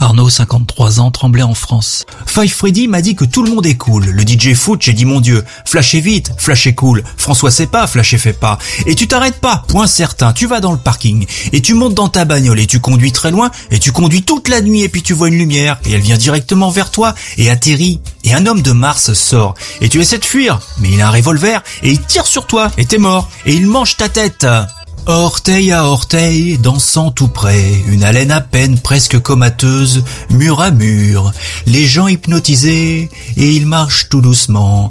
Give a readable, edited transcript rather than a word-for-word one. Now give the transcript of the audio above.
Arnaud, 53 ans, Tremblay en France. Five Freddy m'a dit que tout le monde est cool. Le DJ foot, j'ai dit mon Dieu, flashez vite, flashez cool. François sait pas, flashez fait pas. Et tu t'arrêtes pas, point certain, tu vas dans le parking. Et tu montes dans ta bagnole et tu conduis très loin. Et tu conduis toute la nuit et puis tu vois une lumière. Et elle vient directement vers toi et atterrit. Et un homme de Mars sort. Et tu essaies de fuir. Mais il a un revolver et il tire sur toi. Et t'es mort. Et il mange ta tête. Orteil à orteil, dansant tout près, une haleine à peine presque comateuse, mur à mur, les gens hypnotisés, et ils marchent tout doucement,